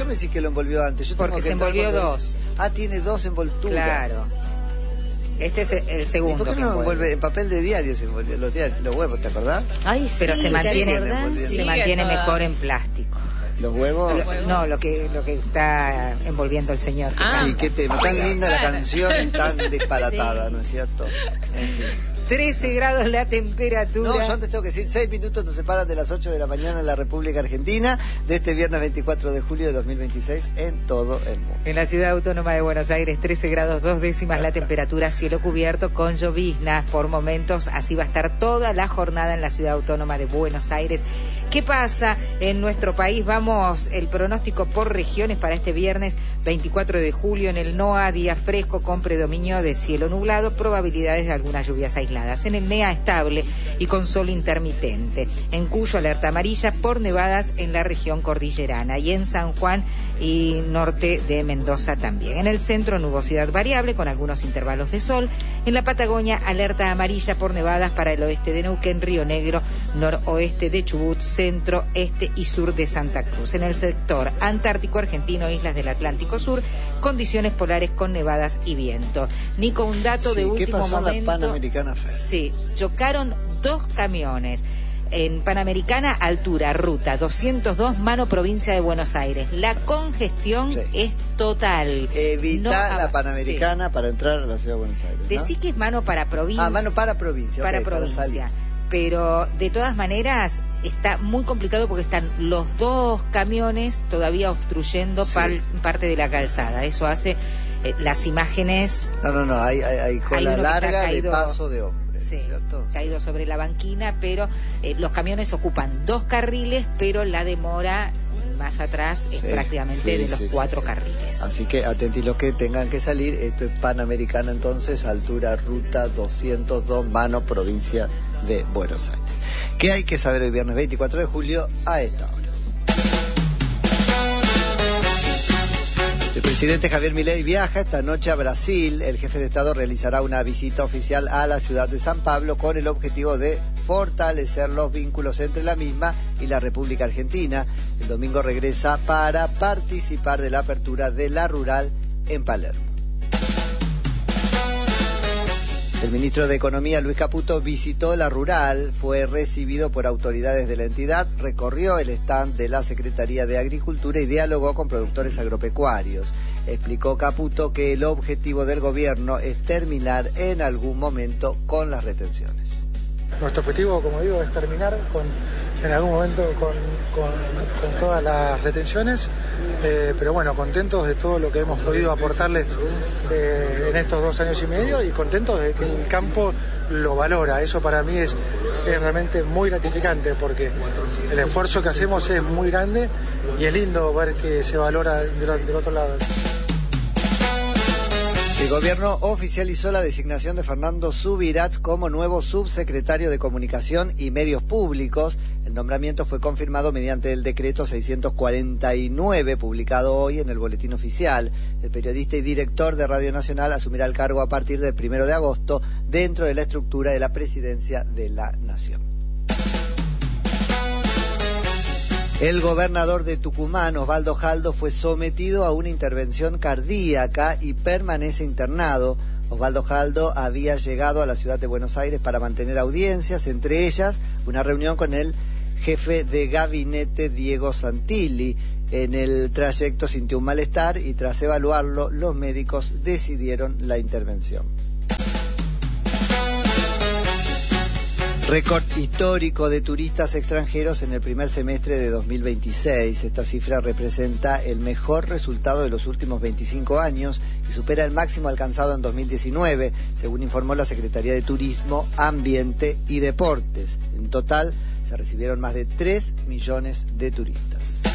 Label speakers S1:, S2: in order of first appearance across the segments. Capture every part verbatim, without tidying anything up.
S1: qué me decís que lo envolvió antes? Yo
S2: Porque
S1: tengo que
S2: se envolvió dos.
S1: Ah, tiene dos envolturas.
S2: Claro. Este es el segundo.
S1: ¿Y por qué no envuelve en papel de diario? Se envuelve, los, diarios, los huevos, ¿te acordás?
S2: Ay, pero
S3: sí,
S2: se mantiene,
S3: sí,
S2: se mantiene
S3: toda...
S2: mejor en plástico.
S1: ¿Los huevos?
S2: Lo, no, lo que lo que está envolviendo el señor.
S1: Ah, sí, qué tema. Tan linda la canción y tan disparatada, sí. ¿No es cierto? En fin.
S2: trece grados la temperatura.
S1: No, yo antes tengo que decir, seis minutos nos separan de las ocho de la mañana en la República Argentina, de este viernes veinticuatro de julio de dos mil veintiséis en todo el mundo.
S2: En la Ciudad Autónoma de Buenos Aires, trece grados dos décimas la temperatura, cielo cubierto con lloviznas por momentos. Así va a estar toda la jornada en la Ciudad Autónoma de Buenos Aires. ¿Qué pasa en nuestro país? Vamos, el pronóstico por regiones para este viernes veinticuatro de julio. En el NOA, día fresco con predominio de cielo nublado, probabilidades de algunas lluvias aisladas. En el NEA, estable y con sol intermitente. En Cuyo, alerta amarilla por nevadas en la región cordillerana. Y en San Juan y norte de Mendoza también. En el centro, nubosidad variable con algunos intervalos de sol. En la Patagonia, alerta amarilla por nevadas para el oeste de Neuquén, Río Negro, noroeste de Chubut, centro, este y sur de Santa Cruz. En el sector antártico argentino, islas del Atlántico Sur, condiciones polares con nevadas y viento. Nico, un dato
S1: sí,
S2: de último
S1: ¿qué pasó
S2: momento.
S1: En la Panamericana Fer?
S2: Sí, chocaron dos camiones. En Panamericana, altura, ruta doscientos dos, Mano, provincia de Buenos Aires. La congestión sí. es total.
S1: Evita no, la Panamericana sí. para entrar a la ciudad de Buenos Aires, ¿no?
S2: Decí que es mano para provincia.
S1: Ah, mano para provincia.
S2: Para
S1: okay,
S2: provincia.
S1: Para
S2: Pero de todas maneras está muy complicado porque están los dos camiones todavía obstruyendo sí. par, parte de la calzada. Eso hace eh, las imágenes.
S1: No, no, no, hay, hay, hay cola hay larga caído, de paso de hombre.
S2: Sí, ¿cierto? Caído sobre la banquina, pero eh, los camiones ocupan dos carriles, pero la demora más atrás es sí, prácticamente sí, de los sí, cuatro sí, carriles.
S1: Así que atentos los que tengan que salir. Esto es Panamericana entonces, altura, ruta doscientos dos, Mano, provincia de Buenos Aires. ¿Qué hay que saber el viernes veinticuatro de julio a esta hora? El presidente Javier Milei viaja esta noche a Brasil. El jefe de Estado realizará una visita oficial a la ciudad de San Pablo con el objetivo de fortalecer los vínculos entre la misma y la República Argentina. El domingo regresa para participar de la apertura de la Rural en Palermo. El ministro de Economía, Luis Caputo, visitó la Rural, fue recibido por autoridades de la entidad, recorrió el stand de la Secretaría de Agricultura y dialogó con productores agropecuarios. Explicó Caputo que el objetivo del gobierno es terminar en algún momento con las retenciones.
S4: Nuestro objetivo, como digo, es terminar con, en algún momento con, con, con todas las retenciones, eh, pero bueno, contentos de todo lo que hemos podido aportarles eh, en estos dos años y medio y contentos de que el campo lo valora. Eso para mí es, es realmente muy gratificante porque el esfuerzo que hacemos es muy grande y es lindo ver que se valora del, del otro lado.
S1: El gobierno oficializó la designación de Fernando Subirats como nuevo subsecretario de Comunicación y Medios Públicos. El nombramiento fue confirmado mediante el decreto seiscientos cuarenta y nueve, publicado hoy en el Boletín Oficial. El periodista y director de Radio Nacional asumirá el cargo a partir del primero de agosto dentro de la estructura de la Presidencia de la Nación. El gobernador de Tucumán, Osvaldo Jaldo, fue sometido a una intervención cardíaca y permanece internado. Osvaldo Jaldo había llegado a la ciudad de Buenos Aires para mantener audiencias, entre ellas una reunión con el jefe de gabinete, Diego Santilli. En el trayecto sintió un malestar y tras evaluarlo, los médicos decidieron la intervención. Récord histórico de turistas extranjeros en el primer semestre de dos mil veintiséis. Esta cifra representa el mejor resultado de los últimos veinticinco años y supera el máximo alcanzado en dos mil diecinueve, según informó la Secretaría de Turismo, Ambiente y Deportes. En total, se recibieron más de tres millones de turistas.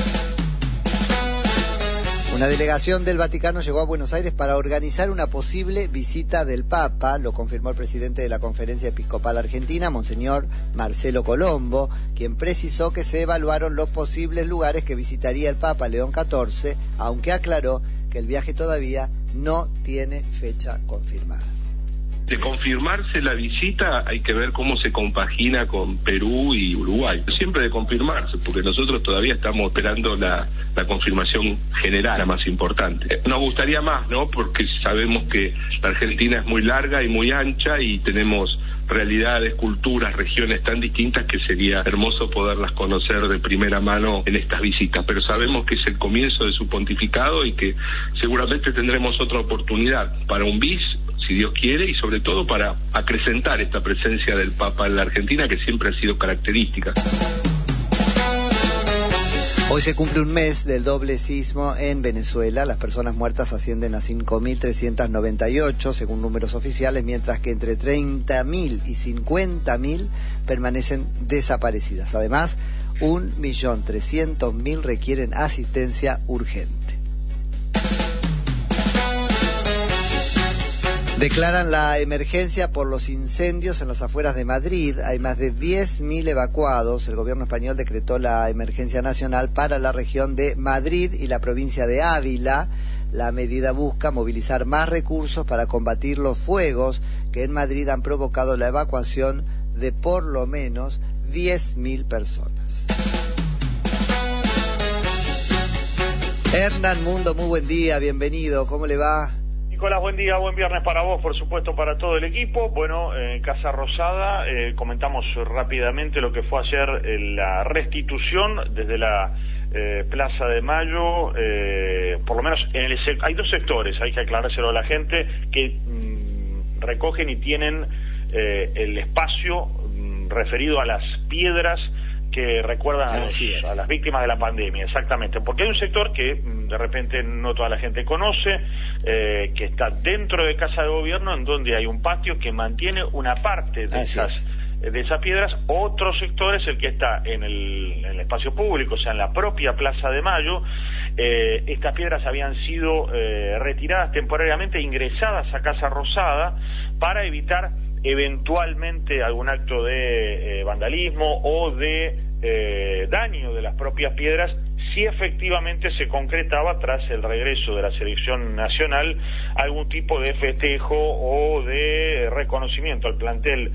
S1: Una delegación del Vaticano llegó a Buenos Aires para organizar una posible visita del Papa, lo confirmó el presidente de la Conferencia Episcopal Argentina, Monseñor Marcelo Colombo, quien precisó que se evaluaron los posibles lugares que visitaría el Papa León catorce, aunque aclaró que el viaje todavía no tiene fecha confirmada.
S3: De confirmarse la visita hay que ver cómo se compagina con Perú y Uruguay. Siempre de confirmarse, porque nosotros todavía estamos esperando la, la confirmación general, la más importante. Nos gustaría más, ¿no? Porque sabemos que la Argentina es muy larga y muy ancha y tenemos realidades, culturas, regiones tan distintas que sería hermoso poderlas conocer de primera mano en estas visitas, pero sabemos que es el comienzo de su pontificado y que seguramente tendremos otra oportunidad para un bis, si Dios quiere, y sobre todo para acrecentar esta presencia del Papa en la Argentina, que siempre ha sido característica.
S1: Hoy se cumple un mes del doble sismo en Venezuela. Las personas muertas ascienden a cinco mil trescientos noventa y ocho, según números oficiales, mientras que entre treinta mil y cincuenta mil permanecen desaparecidas. Además, un millón trescientos mil requieren asistencia urgente. Declaran la emergencia por los incendios en las afueras de Madrid. Hay más de diez mil evacuados. El gobierno español decretó la emergencia nacional para la región de Madrid y la provincia de Ávila. La medida busca movilizar más recursos para combatir los fuegos que en Madrid han provocado la evacuación de por lo menos diez mil personas. Hernán Mundo, muy buen día, bienvenido. ¿Cómo le va?
S5: Nicolás, buen día, buen viernes para vos, por supuesto para todo el equipo. Bueno, en eh, Casa Rosada eh, comentamos rápidamente lo que fue ayer eh, la restitución desde la eh, Plaza de Mayo, eh, por lo menos en el hay dos sectores, hay que aclarárselo a la gente, que mmm, recogen y tienen eh, el espacio mmm, referido a las piedras que recuerdan a, los, a las víctimas de la pandemia, exactamente, porque hay un sector que de repente no toda la gente conoce, eh, que está dentro de Casa de Gobierno, en donde hay un patio que mantiene una parte de
S1: Así
S5: esas
S1: es.
S5: de esas piedras. Otro sector es el que está en el, en el espacio público, o sea, en la propia Plaza de Mayo. Eh, estas piedras habían sido eh, retiradas temporariamente e ingresadas a Casa Rosada para evitar eventualmente algún acto de eh, vandalismo o de eh, daño de las propias piedras, si efectivamente se concretaba tras el regreso de la selección nacional algún tipo de festejo o de reconocimiento al plantel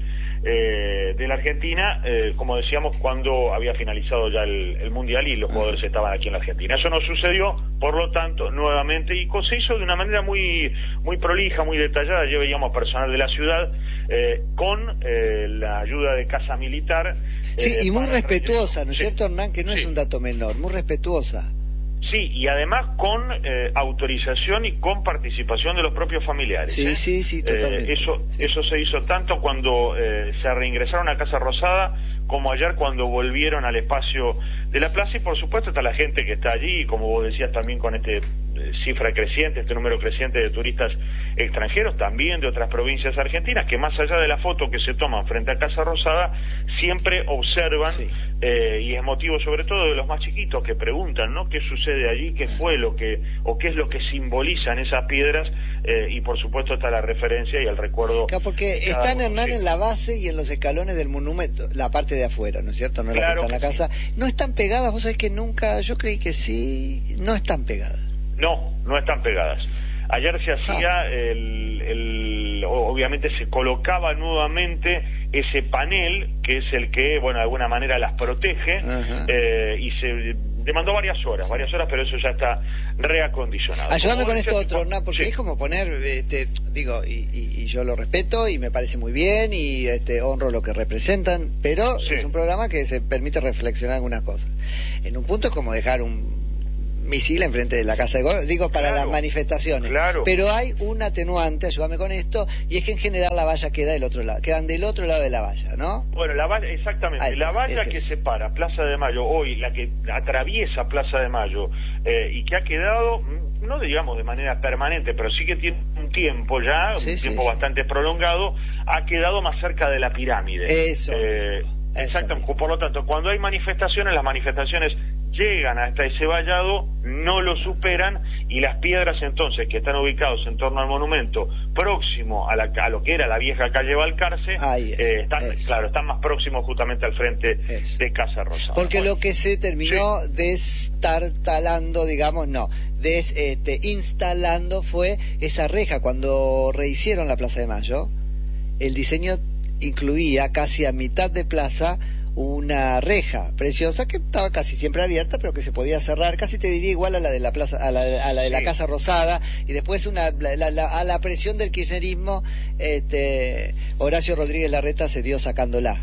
S5: eh, de la Argentina, eh, como decíamos, cuando había finalizado ya el, el Mundial y los jugadores estaban aquí en la Argentina. Eso no sucedió, por lo tanto, nuevamente, y se hizo de una manera muy muy prolija, muy detallada. Ya veíamos personal de la ciudad eh, con eh, la ayuda de Casa Militar.
S1: Sí,
S5: eh,
S1: y muy respetuosa, ¿no es
S5: sí.
S1: cierto, Hernán? Que no sí. es un dato menor, muy respetuosa.
S5: Sí, y además con eh, autorización y con participación de los propios familiares.
S1: Sí,
S5: ¿eh?
S1: sí, sí, totalmente.
S5: Eh, eso,
S1: sí.
S5: eso se hizo tanto cuando eh, se reingresaron a Casa Rosada, como ayer cuando volvieron al espacio de la plaza, y por supuesto está la gente que está allí, y como vos decías también con este eh, cifra creciente, este número creciente de turistas extranjeros, también de otras provincias argentinas, que más allá de la foto que se toman frente a Casa Rosada, siempre observan, sí. eh, y es motivo sobre todo de los más chiquitos que preguntan, ¿no? ¿Qué sucede allí? ¿Qué fue lo que, o qué es lo que simbolizan esas piedras? Eh, y por supuesto está la referencia y el recuerdo.
S1: Claro, porque están, Hernán, en la base y en los escalones del monumento, la parte de afuera, ¿no es cierto? No
S5: claro
S1: la que está en la casa. Sí. No están pegadas, vos sabés que nunca, yo creí que sí, no están pegadas.
S5: No, no están pegadas. Ayer se hacía, ah. el, el, obviamente se colocaba nuevamente ese panel, que es el que, bueno, de alguna manera las protege, eh, y se demandó varias horas, varias horas, pero eso ya está reacondicionado.
S1: Ayúdame con esto otro, Hernán, porque sí. es como poner, este, digo, y, y, y yo lo respeto y me parece muy bien y este honro lo que representan, pero sí. es un programa que se permite reflexionar algunas cosas. En un punto es como dejar un misil enfrente de la Casa de Gobierno, digo, para claro, las manifestaciones.
S5: Claro.
S1: Pero hay un atenuante, ayúdame con esto, y es que en general la valla queda del otro lado, quedan del otro lado de la valla, ¿no?
S5: Bueno, la valla, exactamente, Ahí, la valla que separa Plaza de Mayo hoy, la que atraviesa Plaza de Mayo, eh, y que ha quedado, no digamos de manera permanente, pero sí que tiene un tiempo ya, sí, un sí, tiempo sí. bastante prolongado, ha quedado más cerca de la pirámide.
S1: Eso.
S5: Eh, Exactamente, por lo tanto, cuando hay manifestaciones, las manifestaciones llegan hasta ese vallado, no lo superan, y las piedras entonces que están ubicados en torno al monumento, próximo a, la, a lo que era la vieja calle Balcarce,
S1: es,
S5: eh, están, claro, están más próximos justamente al frente es. de Casa Rosada.
S1: Porque bueno, lo que se terminó sí. destartalando, digamos, no, des, este, instalando fue esa reja cuando rehicieron la Plaza de Mayo. el diseño incluía casi a mitad de plaza una reja preciosa que estaba casi siempre abierta, pero que se podía cerrar, casi te diría igual a la de la plaza, a la, a la de la Casa Rosada, y después una la, la, a la presión del kirchnerismo, este, Horacio Rodríguez Larreta se dio sacándola.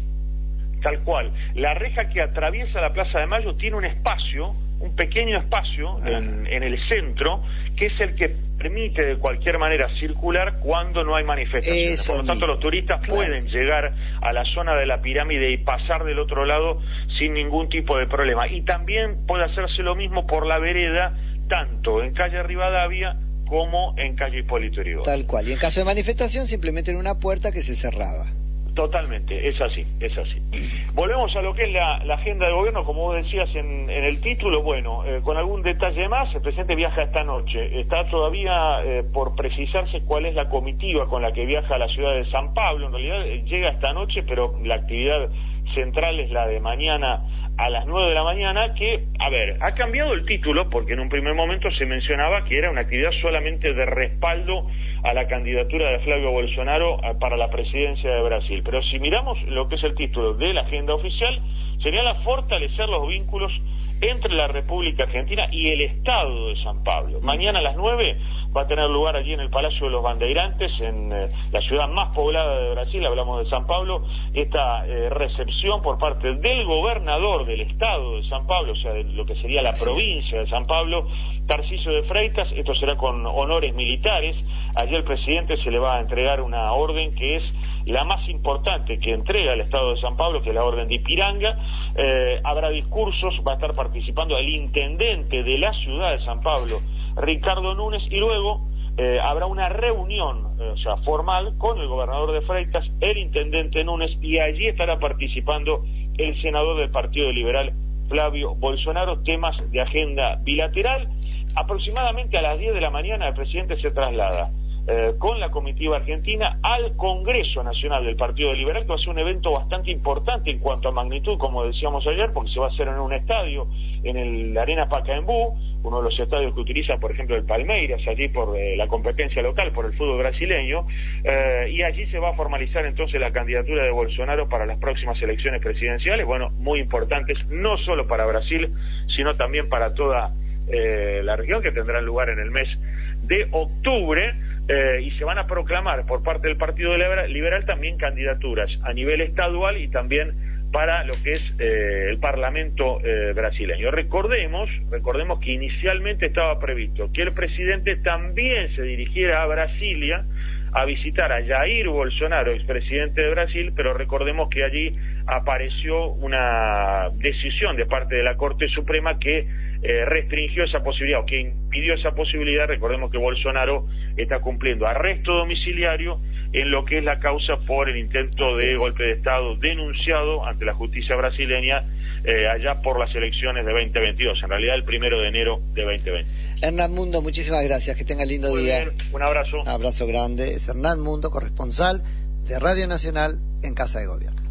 S5: Tal cual. La reja que atraviesa la Plaza de Mayo tiene un espacio, un pequeño espacio ah. en, en el centro, que es el que permite de cualquier manera circular cuando no hay manifestaciones. Eso Por lo tanto, mismo. los turistas claro. pueden llegar a la zona de la pirámide y pasar del otro lado sin ningún tipo de problema. Y también puede hacerse lo mismo por la vereda, tanto en calle Rivadavia como en calle Hipólito Yrigoyen.
S1: Tal cual. Y en caso de manifestación, simplemente en una puerta que se cerraba.
S5: Totalmente, es así, es así. Volvemos a lo que es la, la agenda de gobierno, como vos decías en, en el título, bueno, eh, con algún detalle más, el presidente viaja esta noche. Está todavía eh, por precisarse cuál es la comitiva con la que viaja a la ciudad de San Pablo. En realidad eh, llega esta noche, pero la actividad central es la de mañana a las nueve de la mañana, que, a ver, ha cambiado el título, porque en un primer momento se mencionaba que era una actividad solamente de respaldo a la candidatura de Flavio Bolsonaro para la presidencia de Brasil. Pero si miramos lo que es el título de la agenda oficial, sería la fortalecer los vínculos entre la República Argentina y el Estado de San Pablo. Mañana a las nueve va a tener lugar allí en el Palacio de los Bandeirantes, en eh, la ciudad más poblada de Brasil, hablamos de San Pablo, esta eh, recepción por parte del gobernador del Estado de San Pablo, o sea, de lo que sería la provincia de San Pablo, Tarcisio de Freitas. Esto será con honores militares. Allí al presidente se le va a entregar una orden que es la más importante que entrega el Estado de San Pablo, que es la orden de Ipiranga. Eh, habrá discursos, va a estar participando el intendente de la ciudad de San Pablo, Ricardo Núñez, y luego eh, habrá una reunión, eh, o sea, formal, con el gobernador de Freitas, el intendente Núñez, y allí estará participando el senador del Partido Liberal, Flavio Bolsonaro. Temas de agenda bilateral. Aproximadamente a las diez de la mañana el presidente se traslada eh, con la comitiva argentina al Congreso Nacional del Partido Liberal, que va a ser un evento bastante importante en cuanto a magnitud, como decíamos ayer, porque se va a hacer en un estadio, en el Arena Pacaembu, uno de los estadios que utiliza, por ejemplo, el Palmeiras, allí por eh, la competencia local, por el fútbol brasileño, eh, y allí se va a formalizar entonces la candidatura de Bolsonaro para las próximas elecciones presidenciales, bueno, muy importantes, no solo para Brasil, sino también para toda eh, la región, que tendrán lugar en el mes de octubre, eh, y se van a proclamar por parte del Partido Liberal, Liberal también candidaturas a nivel estadual y también para lo que es eh, el Parlamento eh, brasileño. Recordemos, recordemos que inicialmente estaba previsto que el presidente también se dirigiera a Brasilia a visitar a Jair Bolsonaro, expresidente de Brasil, pero recordemos que allí apareció una decisión de parte de la Corte Suprema que eh, restringió esa posibilidad, o que impidió esa posibilidad. Recordemos que Bolsonaro está cumpliendo arresto domiciliario en lo que es la causa por el intento de golpe de Estado denunciado ante la justicia brasileña eh, allá por las elecciones de veinte veintidós, en realidad el primero de enero de veinte veinte.
S1: Hernán Mundo, muchísimas gracias, que tenga lindo
S5: Muy
S1: día.
S5: Bien, un abrazo.
S1: Un abrazo grande. Es Hernán Mundo, corresponsal de Radio Nacional en Casa de Gobierno.